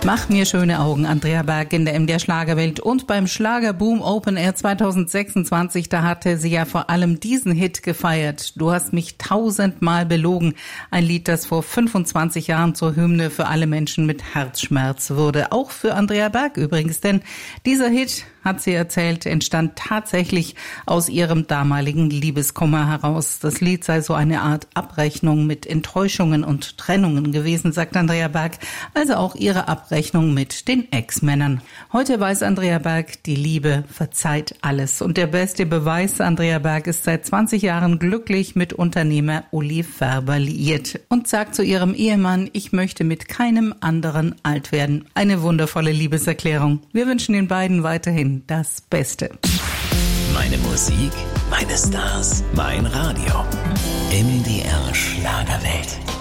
Mach mir schöne Augen, Andrea Berg in der MDR Schlagerwelt und beim Schlagerboom Open Air 2026, da hatte sie ja vor allem diesen Hit gefeiert. Du hast mich 1000-mal belogen. Ein Lied, das vor 25 Jahren zur Hymne für alle Menschen mit Herzschmerz wurde. Auch für Andrea Berg übrigens, denn dieser Hit, hat sie erzählt, entstand tatsächlich aus ihrem damaligen Liebeskummer heraus. Das Lied sei so eine Art Abrechnung mit Enttäuschungen und Trennungen gewesen, sagt Andrea Berg, also auch ihre Abrechnung mit den Ex-Männern. Heute weiß Andrea Berg, die Liebe verzeiht alles. Und der beste Beweis, Andrea Berg ist seit 20 Jahren glücklich mit Unternehmer Uli Färber liiert und sagt zu ihrem Ehemann, ich möchte mit keinem anderen alt werden. Eine wundervolle Liebeserklärung. Wir wünschen den beiden weiterhin das Beste. Meine Musik, meine Stars, mein Radio. MDR Schlagerwelt.